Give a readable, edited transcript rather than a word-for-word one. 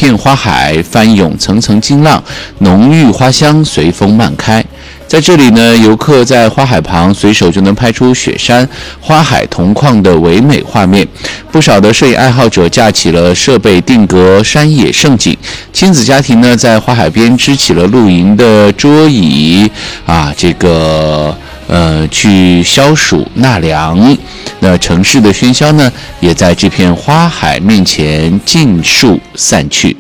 片花海翻涌层层金浪，浓郁花香随风漫开。在这里呢，游客在花海旁随手就能拍出雪山、花海同框的唯美画面。不少的摄影爱好者架起了设备，定格山野胜景。亲子家庭呢，在花海边支起了露营的桌椅去消暑纳凉。那城市的喧嚣呢，也在这片花海面前尽数散去。